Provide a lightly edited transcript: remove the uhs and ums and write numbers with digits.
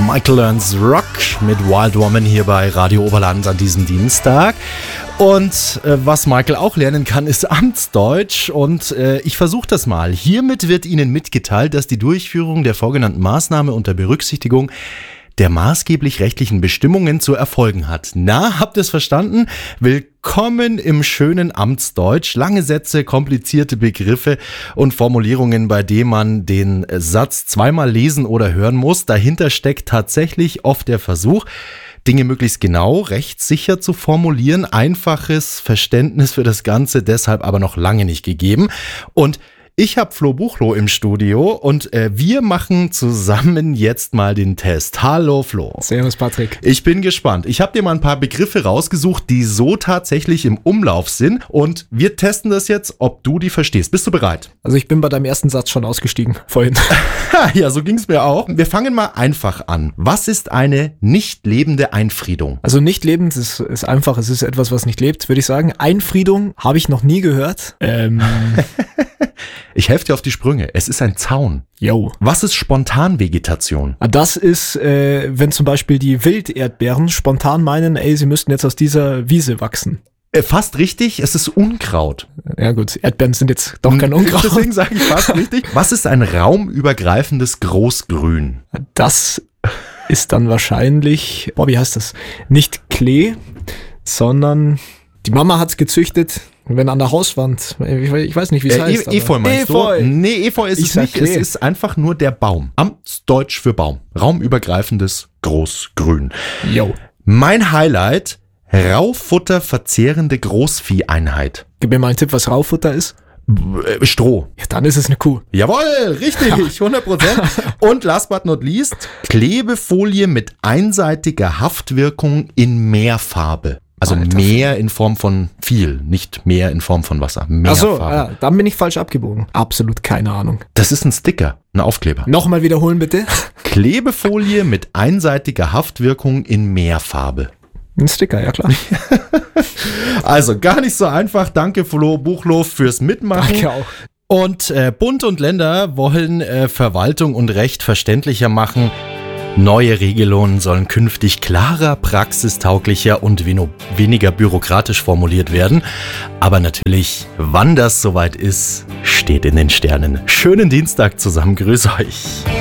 Michael Learns Rock mit Wild Woman hier bei Radio Oberland an diesem Dienstag. Und was Michael auch lernen kann, ist Amtsdeutsch. Und ich versuche das mal. Hiermit wird Ihnen mitgeteilt, dass die Durchführung der vorgenannten Maßnahme unter Berücksichtigung der maßgeblich rechtlichen Bestimmungen zu erfolgen hat. Na, habt ihr es verstanden? Willkommen im schönen Amtsdeutsch. Lange Sätze, komplizierte Begriffe und Formulierungen, bei denen man den Satz zweimal lesen oder hören muss. Dahinter steckt tatsächlich oft der Versuch, Dinge möglichst genau, rechtssicher zu formulieren. Einfaches Verständnis für das Ganze deshalb aber noch lange nicht gegeben. Und ich habe Flo Buchloh im Studio und wir machen zusammen jetzt mal den Test. Hallo Flo. Servus Patrick. Ich bin gespannt. Ich habe dir mal ein paar Begriffe rausgesucht, die so tatsächlich im Umlauf sind und wir testen das jetzt, ob du die verstehst. Bist du bereit? Also ich bin bei deinem ersten Satz schon ausgestiegen, vorhin. Ja, so ging es mir auch. Wir fangen mal einfach an. Was ist eine nicht lebende Einfriedung? Also nicht lebend ist einfach, es ist etwas, was nicht lebt, würde ich sagen. Einfriedung habe ich noch nie gehört. Ich helfe dir auf die Sprünge. Es ist ein Zaun. Yo. Was ist Spontanvegetation? Das ist, wenn zum Beispiel die Wilderdbeeren spontan meinen, sie müssten jetzt aus dieser Wiese wachsen. Fast richtig, es ist Unkraut. Ja gut, Erdbeeren sind jetzt doch kein Unkraut. Deswegen sage ich fast richtig. Was ist ein raumübergreifendes Großgrün? Das ist dann wahrscheinlich, wie heißt das? Nicht Klee, sondern die Mama hat's gezüchtet. Wenn an der Hauswand, ich weiß nicht, wie es heißt. Efeu meinst Efeu. Du? Nee, Efeu ist es nicht. Es ist einfach nur der Baum. Amtsdeutsch für Baum. Raumübergreifendes Großgrün. Jo. Mein Highlight, Raufutter verzehrende Großvieheinheit. Gib mir mal einen Tipp, was Raufutter ist. Stroh. Ja, dann ist es eine Kuh. Jawohl, richtig, 100%. Und last but not least, Klebefolie mit einseitiger Haftwirkung in Mehrfarbe. Also Alter. Meer in Form von viel, nicht Meer in Form von Wasser. Mehrfarbe. Ach so, ja, dann bin ich falsch abgebogen. Absolut keine Ahnung. Das ist ein Sticker, ein Aufkleber. Nochmal wiederholen bitte. Klebefolie mit einseitiger Haftwirkung in Mehrfarbe. Ein Sticker, ja klar. Also gar nicht so einfach. Danke Flo Buchloh fürs Mitmachen. Danke auch. Und Bund und Länder wollen Verwaltung und Recht verständlicher machen. Neue Regelungen sollen künftig klarer, praxistauglicher und weniger bürokratisch formuliert werden. Aber natürlich, wann das soweit ist, steht in den Sternen. Schönen Dienstag zusammen, grüß euch.